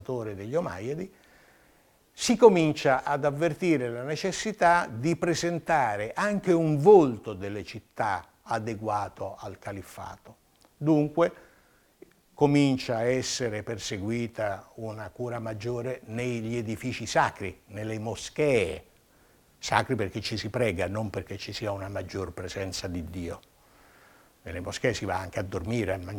degli Omayyadi, si comincia ad avvertire la necessità di presentare anche un volto delle città adeguato al califfato. Dunque comincia a essere perseguita una cura maggiore negli edifici sacri, nelle moschee, sacri perché ci si prega, non perché ci sia una maggior presenza di Dio. Nelle moschee si va anche a dormire, a mangiare.